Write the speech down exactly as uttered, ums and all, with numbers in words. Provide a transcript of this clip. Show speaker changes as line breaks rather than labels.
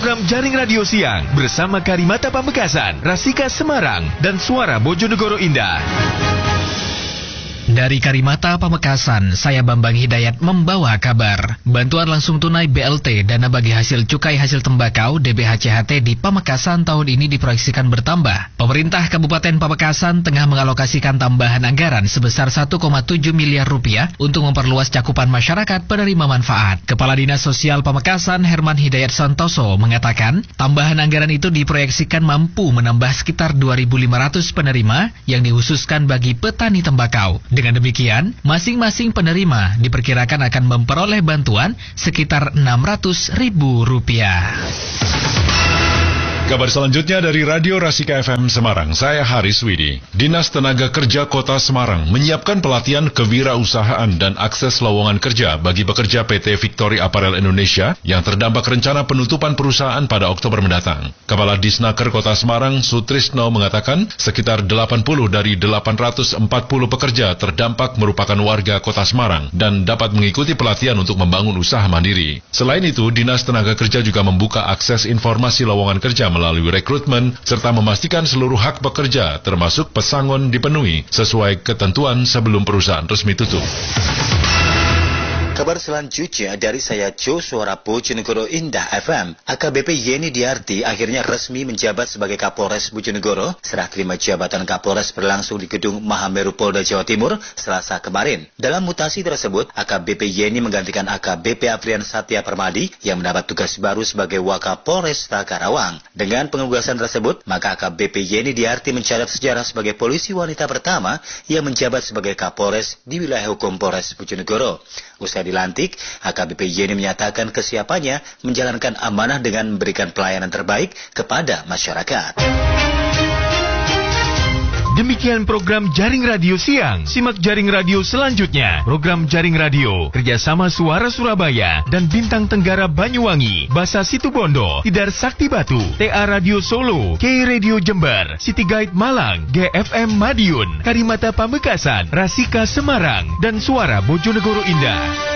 program Jaring Radio Siang bersama Karimata Pamekasan, Rasika Semarang, dan Suara Bojonegoro Indah.
Dari Karimata Pamekasan, saya Bambang Hidayat membawa kabar. Bantuan langsung tunai B L T dana bagi hasil cukai hasil tembakau D B H C H T di Pamekasan tahun ini diproyeksikan bertambah. Pemerintah Kabupaten Pamekasan tengah mengalokasikan tambahan anggaran sebesar satu koma tujuh miliar rupiah untuk memperluas cakupan masyarakat penerima manfaat. Kepala Dinas Sosial Pamekasan Herman Hidayat Santoso mengatakan, tambahan anggaran itu diproyeksikan mampu menambah sekitar dua ribu lima ratus penerima yang dikhususkan bagi petani tembakau. Dengan demikian, masing-masing penerima diperkirakan akan memperoleh bantuan sekitar enam ratus ribu rupiah.
Kabar selanjutnya dari Radio Rasika F M Semarang, saya Haris Widi. Dinas Tenaga Kerja Kota Semarang menyiapkan pelatihan kewirausahaan dan akses lowongan kerja bagi pekerja P T Victory Apparel Indonesia yang terdampak rencana penutupan perusahaan pada Oktober mendatang. Kepala Disnaker Kota Semarang, Sutrisno, mengatakan sekitar delapan puluh dari delapan ratus empat puluh pekerja terdampak merupakan warga Kota Semarang dan dapat mengikuti pelatihan untuk membangun usaha mandiri. Selain itu, Dinas Tenaga Kerja juga membuka akses informasi lowongan kerja melalui rekrutmen, serta memastikan seluruh hak pekerja, termasuk pesangon, dipenuhi sesuai ketentuan sebelum perusahaan resmi tutup.
Kabar selanjutnya dari saya Jo, Suara Bojonegoro Indah F M. A K B P Yeni Diarti akhirnya resmi menjabat sebagai Kapolres Bojonegoro. Serah terima jabatan Kapolres berlangsung di Gedung Mahameru Polda Jawa Timur Selasa kemarin. Dalam mutasi tersebut, A K B P Yeni menggantikan A K B P Afrian Satya Permadi yang mendapat tugas baru sebagai Wakapolres Karawang. Dengan pengugasan tersebut, maka A K B P Yeni Diarti mencatat sejarah sebagai polisi wanita pertama yang menjabat sebagai Kapolres di wilayah hukum Polres Bojonegoro. Usai dilantik, A K B P Yeni menyatakan kesiapannya menjalankan amanah dengan memberikan pelayanan terbaik kepada masyarakat.
Demikian program Jaring Radio Siang. Simak Jaring Radio selanjutnya. Program Jaring Radio kerjasama Suara Surabaya dan Bintang Tenggara Banyuwangi, Basa Situbondo, Tidar Sakti Batu, T A Radio Solo, K Radio Jember, City Guide Malang, G F M Madiun, Karimata Pamekasan, Rasika Semarang, dan Suara Bojonegoro Indah.